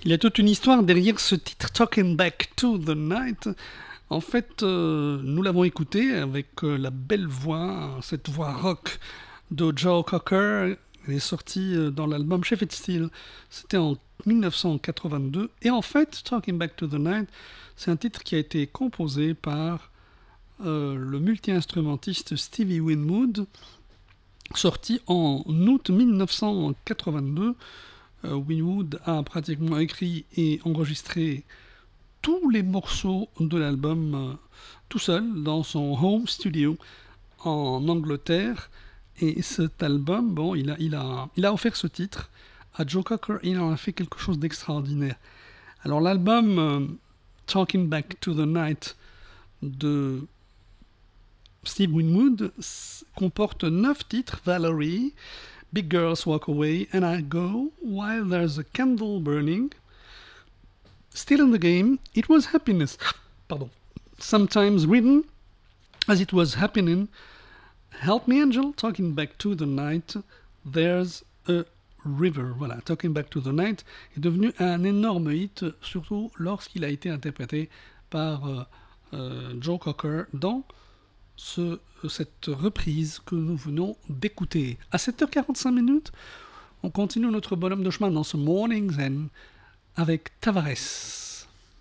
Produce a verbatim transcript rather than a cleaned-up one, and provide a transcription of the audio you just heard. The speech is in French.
Il y a toute une histoire derrière ce titre Talking Back to the Night. En fait, euh, nous l'avons écouté avec euh, la belle voix, cette voix rock de Joe Cocker. Elle est sortie euh, dans l'album Shepherd Steel. C'était en dix-neuf cent quatre-vingt-deux. Et en fait, Talking Back to the Night, c'est un titre qui a été composé par euh, le multi-instrumentiste Stevie Winwood, sorti en août dix-neuf cent quatre-vingt-deux. Euh, Winwood a pratiquement écrit et enregistré tous les morceaux de l'album euh, tout seul dans son home studio en Angleterre. Et cet album, bon, il a, il a, il a offert ce titre à Joe Cocker et il en a fait quelque chose d'extraordinaire. Alors l'album euh, Talking Back to the Night de Steve Winwood comporte neuf titres: Valerie, Big Girls Walk Away, And I Go, While There's a Candle Burning, Still in the Game, It Was Happiness, pardon, Sometimes Written as It Was Happening, Help Me Angel, Talking Back to the Night, There's a River. Voilà, Talking Back to the Night est devenu un énorme hit, surtout lorsqu'il a été interprété par euh, euh, Joe Cocker dans ce, cette reprise que nous venons d'écouter. À sept heures quarante-cinq minutes, on continue notre bonhomme de chemin dans ce Morning Zen avec Tavares.